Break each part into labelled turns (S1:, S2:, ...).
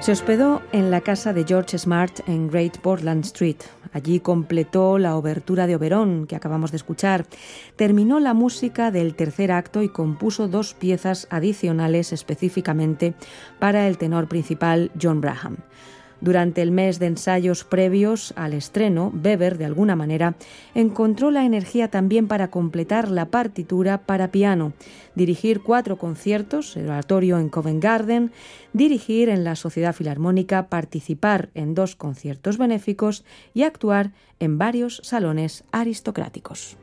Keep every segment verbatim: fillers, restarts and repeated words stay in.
S1: Se hospedó en la casa de George Smart en Great Portland Street. Allí completó la obertura de Oberon, que acabamos de escuchar. Terminó la música del tercer acto y compuso dos piezas adicionales específicamente para el tenor principal John Braham. Durante el mes de ensayos previos al estreno, Weber, de alguna manera, encontró la energía también para completar la partitura para piano, dirigir cuatro conciertos, el oratorio en Covent Garden, dirigir en la Sociedad Filarmónica, participar en dos conciertos benéficos y actuar en varios salones aristocráticos.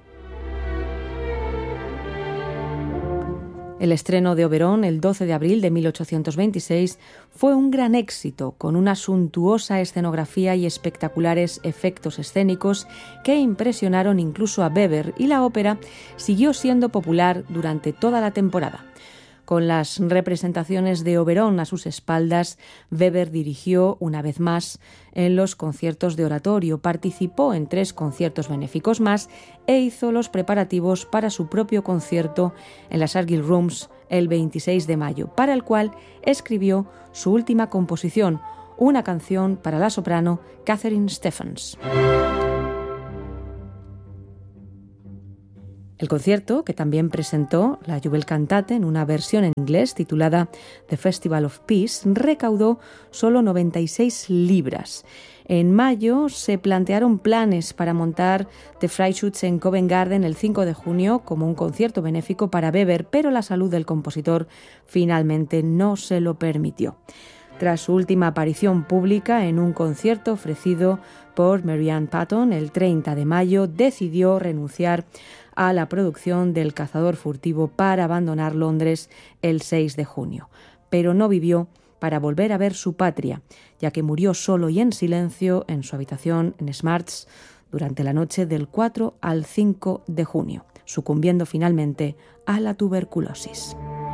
S1: El estreno de Oberon, el doce de abril de mil ochocientos veintiséis, fue un gran éxito, con una suntuosa escenografía y espectaculares efectos escénicos que impresionaron incluso a Weber, y la ópera siguió siendo popular durante toda la temporada. Con las representaciones de Oberon a sus espaldas, Weber dirigió una vez más en los conciertos de oratorio, participó en tres conciertos benéficos más e hizo los preparativos para su propio concierto en las Argyll Rooms el veintiséis de mayo, para el cual escribió su última composición, una canción para la soprano Catherine Stephens. El concierto, que también presentó la Jubelkantate en una versión en inglés titulada The Festival of Peace, recaudó solo noventa y seis libras. En mayo se plantearon planes para montar The Freischütz en Covent Garden el cinco de junio como un concierto benéfico para Weber, pero la salud del compositor finalmente no se lo permitió. Tras su última aparición pública en un concierto ofrecido por Marianne Patton el treinta de mayo, decidió renunciar a la producción del Cazador furtivo para abandonar Londres el seis de junio. Pero no vivió para volver a ver su patria, ya que murió solo y en silencio en su habitación en Smarts durante la noche del cuatro al cinco de junio, sucumbiendo finalmente a la tuberculosis.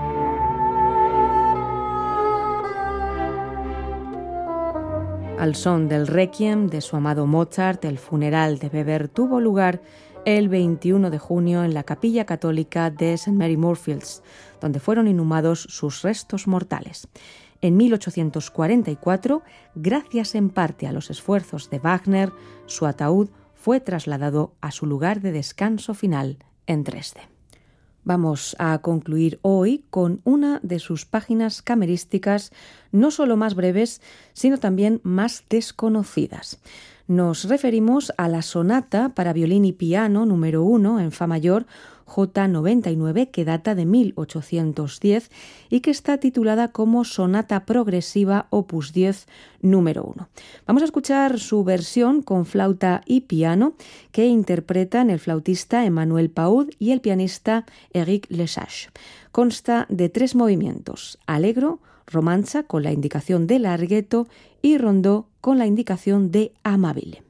S1: Al son del Requiem de su amado Mozart, el funeral de Weber tuvo lugar el veintiuno de junio en la capilla católica de Saint Mary Moorfields, donde fueron inhumados sus restos mortales. En mil ochocientos cuarenta y cuatro, gracias en parte a los esfuerzos de Wagner, su ataúd fue trasladado a su lugar de descanso final en Dresde. Vamos a concluir hoy con una de sus páginas camerísticas, no solo más breves, sino también más desconocidas. Nos referimos a la sonata para violín y piano número uno en fa mayor, J noventa y nueve, que data de mil ochocientos diez y que está titulada como Sonata Progresiva opus diez número uno. Vamos a escuchar su versión con flauta y piano, que interpretan el flautista Emmanuel Paud y el pianista Éric Lesage. Consta de tres movimientos: allegro, romanza con la indicación de larghetto y rondó con la indicación de amabile.